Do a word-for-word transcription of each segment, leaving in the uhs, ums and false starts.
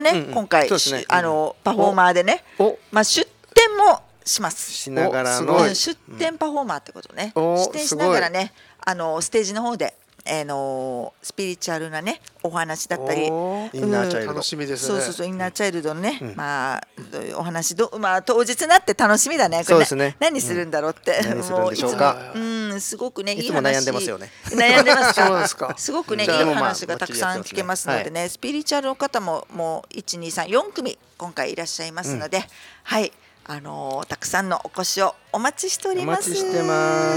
ね、うんうん、今回、ね、あのパフォーマーでね、まあ、出展もしますしながらの出展パフォーマーってことね、うん、出展しながらねあのステージの方で、えー、のスピリチュアルなねお話だったり、インナーチャイルド楽しみですね。 そうそうそう、インナーチャイルドのね、うん、まあお話どまあ当日になって楽しみだね。これそうですね。 何するんだろうって、 うん、何するんでしょうか。 うん、すごくねいい話。 いつも悩んでますよね。 悩んでますか。 そうですか。 すごくねいい話がたくさん聞けますのでね、スピリチュアルの方ももういち、に、さん、よん組今回いらっしゃいますので、うん、はい。あのー、たくさんのお越しをお待ちしております。 お待ちしてます。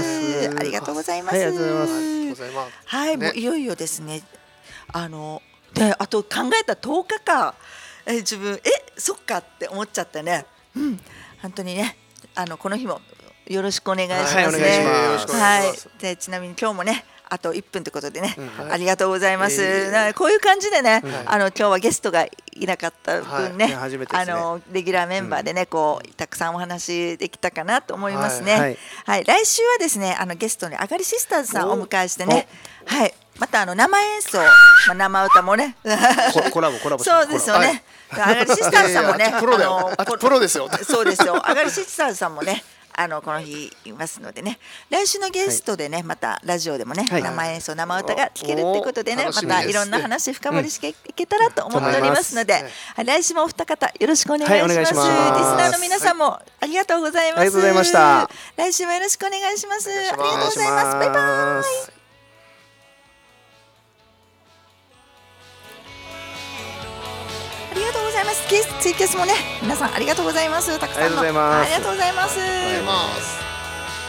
ありがとうございます。 はい、ありがとうございます。 はい、ね、もういよいよですね。あので、あと考えたとおかか、え自分えそっかって思っちゃってね。うん、本当にね、あのこの日もよろしくお願いしますね。はい、お願いします。はい、でちなみに今日もね。あといっぷんということでね、うんはい、ありがとうございます、えー、こういう感じでね、はい、あの今日はゲストがいなかった分ね、はいね、あのレギュラーメンバーでね、うん、こうたくさんお話できたかなと思いますね。はい、はいはい、来週はですねあのゲストにあがりシスターズさんをお迎えしてね、はい、またあの生演奏、まあ、生歌もねコラボコラボそうですよね。あがりシスターズさんもね、 プロだよ、あのプロですよ。 そうですよ。あがりシスターズさんもね。あのこの日いますのでね、来週のゲストでね、はい、またラジオでもね、はい、生演奏生歌が聴けるってことでね、またいろんな話深掘りしていけたらと思っておりますので、うん、来週もお二方よろしくお願いします。はい、リスナーの皆さんもありがとうございます。 ありがとうございました。 来週もよろしくお願いします。ありがとうございます。バイバイ。ありがとうございます。ツイキャスもね、皆さんありがとうございます。たくさんのありがとうございます。